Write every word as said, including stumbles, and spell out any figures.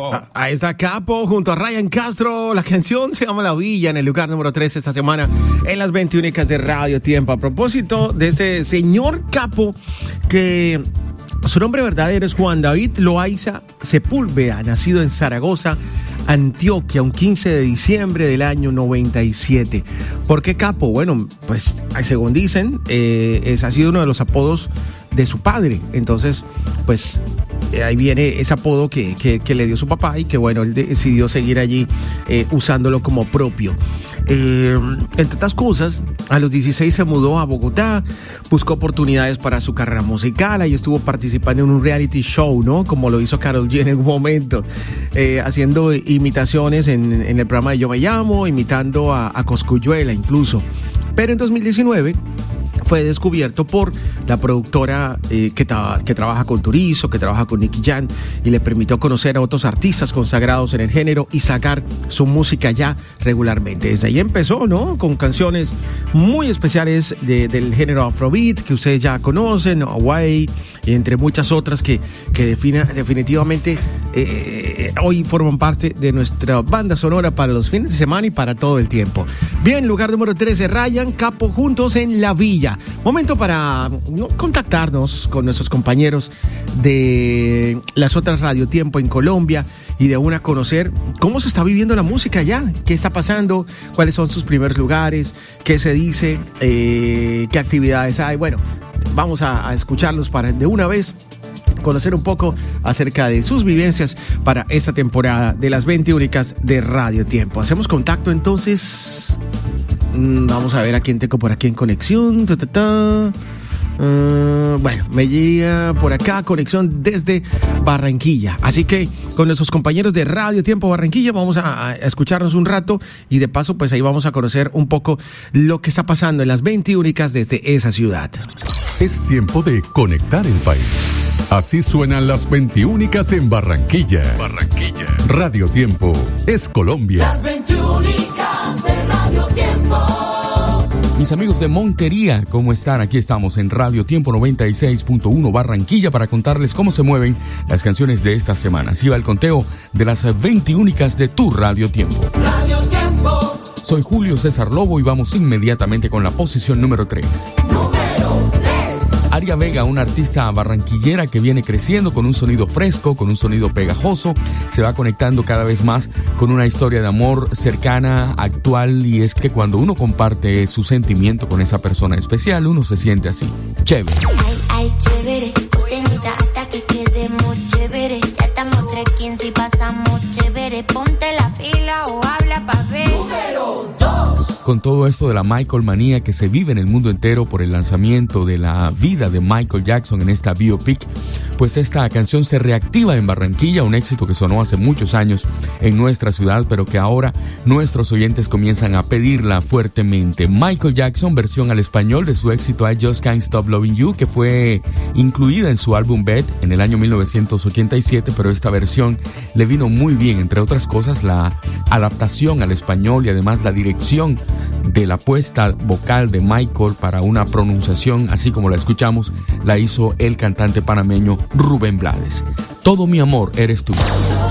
Capo. A, a esa Capo junto a Ryan Castro. La canción se llama La Villa, en el lugar número tres esta semana en las veintiúnicas de Radio Tiempo. A propósito de ese señor Capo, que su nombre verdadero es Juan David Loaiza Sepúlveda, nacido en Zaragoza, Antioquia, un quince de diciembre del año noventa y siete. ¿Por qué Capo? Bueno, pues según dicen, eh, es, ha sido uno de los apodos de su padre. Entonces, pues eh, ahí viene ese apodo que, que, que le dio su papá y que bueno, él decidió seguir allí eh, usándolo como propio. Eh, entre otras cosas, a los dieciséis se mudó a Bogotá, buscó oportunidades para su carrera musical, ahí estuvo participando en un reality show, ¿no? Como lo hizo Karol G en algún momento, eh, haciendo imitaciones en, en el programa de Yo Me Llamo, imitando a, a Cosculluela incluso. Pero en dos mil diecinueve fue descubierto por la productora eh, que, tra- que trabaja con Turizo, que trabaja con Nicky Jam, y le permitió conocer a otros artistas consagrados en el género y sacar su música ya regularmente. Desde ahí empezó, ¿no? Con canciones muy especiales de, del género Afrobeat, que ustedes ya conocen, Away, y entre muchas otras que, que defina, definitivamente eh, hoy forman parte de nuestra banda sonora para los fines de semana y para todo el tiempo. Bien, lugar número trece, Ryan Capo juntos en La Villa. Momento para ¿no? contactarnos con nuestros compañeros de las otras Radio Tiempo en Colombia y de una conocer cómo se está viviendo la música allá, qué está pasando, cuáles son sus primeros lugares, qué se dice, eh, qué actividades hay. Bueno, vamos a, a escucharlos para de una vez conocer un poco acerca de sus vivencias para esta temporada de las veintiúnicas de Radio Tiempo. Hacemos contacto entonces. Vamos a ver a quién tengo por aquí en conexión. Ta, ta, ta. Uh, bueno, me llega por acá conexión desde Barranquilla. Así que con nuestros compañeros de Radio Tiempo Barranquilla vamos a, a escucharnos un rato y de paso pues ahí vamos a conocer un poco lo que está pasando en las veintiúnicas desde esa ciudad. Es tiempo de conectar el país. Así suenan las veintiúnicas en Barranquilla. Barranquilla. Radio Tiempo es Colombia. Las veintiúnicas de Radio Tiempo. Mis amigos de Montería, ¿cómo están? Aquí estamos en Radio Tiempo noventa y seis punto uno Barranquilla para contarles cómo se mueven las canciones de esta semana. Así va el conteo de las veintiúnicas de tu Radio Tiempo. Radio Tiempo. Soy Julio César Lobo y vamos inmediatamente con la posición número tres. Número tres. Aria Vega, una artista barranquillera que viene creciendo con un sonido fresco, con un sonido pegajoso, se va conectando cada vez más con una historia de amor cercana, actual, y es que cuando uno comparte su sentimiento con esa persona especial, uno se siente así, chévere. Ay, ay, chévere, costeñita hasta que quedemos chévere, ya estamos tres quince y pasamos chévere, ponte la pila o habla pa' ver. Número dos. Con todo esto de la Michael manía que se vive en el mundo entero por el lanzamiento de la vida de Michael Jackson en esta biopic, pues esta canción se reactiva en Barranquilla, un éxito que sonó hace muchos años en nuestra ciudad, pero que ahora nuestros oyentes comienzan a pedirla fuertemente. Michael Jackson, versión al español de su éxito I Just Can't Stop Loving You, que fue incluida en su álbum Bad en el año mil novecientos ochenta y siete, pero esta versión le vino muy bien, entre otras cosas la adaptación al español y además la dirección de la puesta vocal de Michael para una pronunciación así como la escuchamos, la hizo el cantante panameño Rubén Blades. Todo mi amor eres tú. Todo